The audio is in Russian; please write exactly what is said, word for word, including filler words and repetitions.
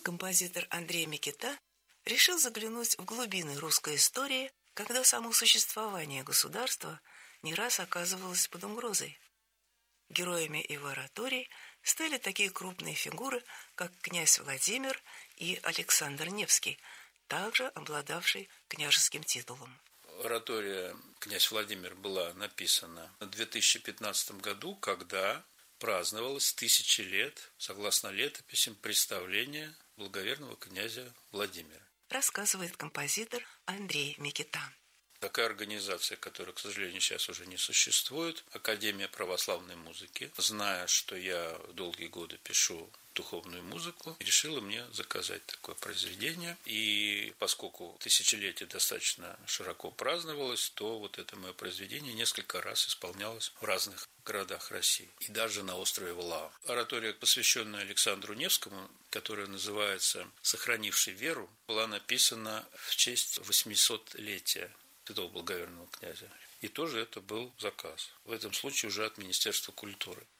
Композитор Андрей Микита решил заглянуть в глубины русской истории, когда само существование государства не раз оказывалось под угрозой. Героями его ораторий стали такие крупные фигуры, как князь Владимир и Александр Невский, также обладавший княжеским титулом. Оратория «Князь Владимир» была написана в две тысячи пятнадцатом году, когда праздновалось тысячи лет, согласно летописям, представления благоверного князя Владимира. Рассказывает композитор Андрей Микита. Такая организация, которая, к сожалению, сейчас уже не существует, Академия православной музыки, зная, что я долгие годы пишу духовную музыку, решила мне заказать такое произведение. И поскольку тысячелетие достаточно широко праздновалось, то вот это мое произведение несколько раз исполнялось в разных городах России и даже на острове Валаам. Оратория, посвященная Александру Невскому, которая называется «Сохранивший веру», была написана в честь восьмисотлетия святого благоверного князя. И тоже это был заказ. В этом случае уже от Министерства культуры.